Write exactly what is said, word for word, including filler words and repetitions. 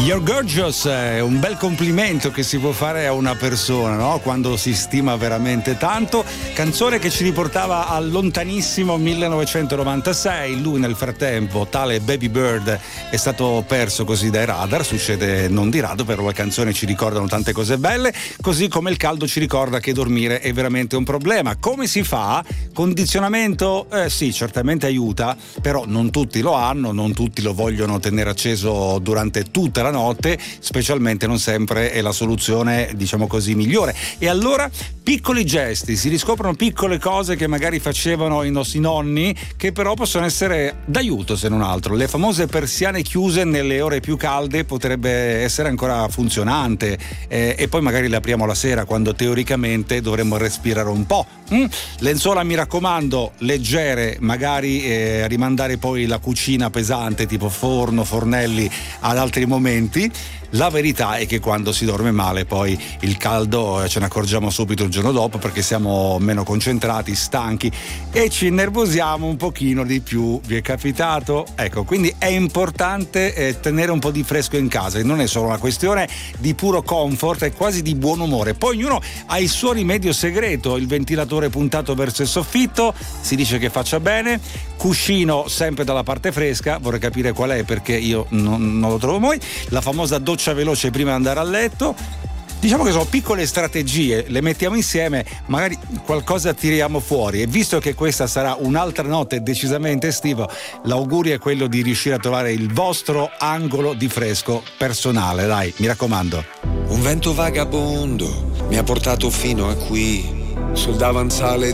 You're gorgeous è un bel complimento che si può fare a una persona, no? Quando si stima veramente tanto. Canzone che ci riportava al lontanissimo millenovecentonovantasei. Lui nel frattempo, tale Baby Bird, è stato perso così dai radar. Succede non di rado, però le canzoni ci ricordano tante cose belle, così come il caldo ci ricorda che dormire è veramente un problema. Come si fa? Condizionamento? Eh sì, certamente aiuta, però non tutti lo hanno, non tutti lo vogliono tenere acceso durante tutta la notte, specialmente non sempre è la soluzione, diciamo così, migliore. E allora piccoli gesti, si riscoprono piccole cose che magari facevano i nostri nonni, che però possono essere d'aiuto se non altro. Le famose persiane chiuse nelle ore più calde potrebbe essere ancora funzionante, eh, e poi magari le apriamo la sera quando teoricamente dovremmo respirare un po'. Mm? Lenzuola, mi raccomando, leggere, magari eh, rimandare poi la cucina pesante tipo forno, fornelli ad altri momenti. La verità è che quando si dorme male poi il caldo ce ne accorgiamo subito il giorno dopo, perché siamo meno concentrati, stanchi e ci innervosiamo un pochino di più. Vi è capitato? Ecco, quindi è importante eh, tenere un po' di fresco in casa, e non è solo una questione di puro comfort, è quasi di buon umore. Poi ognuno ha il suo rimedio segreto: il ventilatore puntato verso il soffitto, si dice che faccia bene, cuscino sempre dalla parte fresca, vorrei capire qual è perché io non, non lo trovo mai, la famosa doccia veloce prima di andare a letto. Diciamo che sono piccole strategie, le mettiamo insieme, magari qualcosa tiriamo fuori. E visto che questa sarà un'altra notte decisamente estiva, l'augurio è quello di riuscire a trovare il vostro angolo di fresco personale, dai, mi raccomando. Un vento vagabondo mi ha portato fino a qui, sul davanzale